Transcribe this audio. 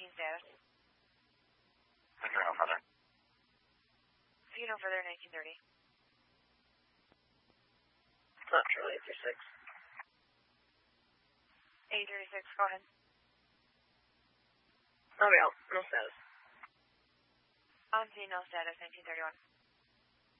status. No further. See no further, 1930. Not Charlie 86. 836, go ahead. I'll be out. No status. On scene, no status, 1931.